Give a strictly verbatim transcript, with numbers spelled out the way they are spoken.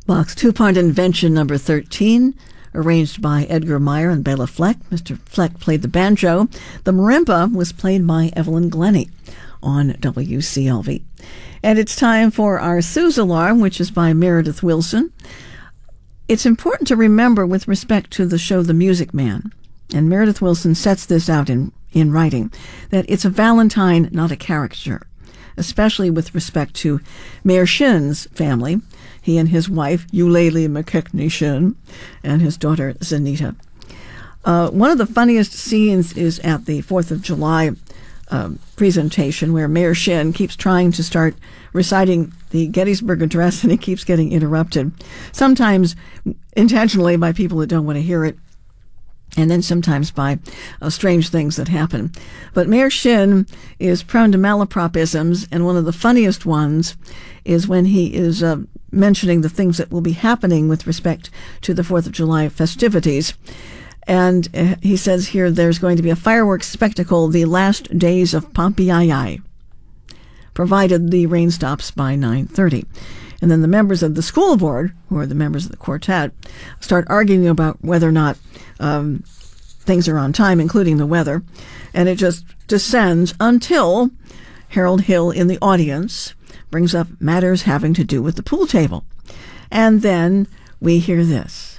Bach's two-part invention number thirteen, arranged by Edgar Meyer and Bela Fleck. Mister Fleck played the banjo. The marimba was played by Evelyn Glennie on W C L V. And it's time for our Sue's Alarm, which is by Meredith Wilson. It's important to remember with respect to the show The Music Man, and Meredith Wilson sets this out in, in writing, that it's a Valentine, not a caricature, especially with respect to Mayor Shin's family, he and his wife, Eulalie McKechnie Shin, and his daughter, Zanita. Uh, one of the funniest scenes is at the fourth of July uh, presentation, where Mayor Shin keeps trying to start reciting the Gettysburg Address, and he keeps getting interrupted, sometimes intentionally by people that don't want to hear it, and then sometimes by uh, strange things that happen. But Mayor Shin is prone to malapropisms, and one of the funniest ones is when he is uh, mentioning the things that will be happening with respect to the fourth of July festivities. And uh, he says here there's going to be a fireworks spectacle the last days of Pompeii, provided the rain stops by nine thirty. And then the members of the school board, who are the members of the quartet, start arguing about whether or not um, things are on time, including the weather. And it just descends until Harold Hill in the audience brings up matters having to do with the pool table. And then we hear this.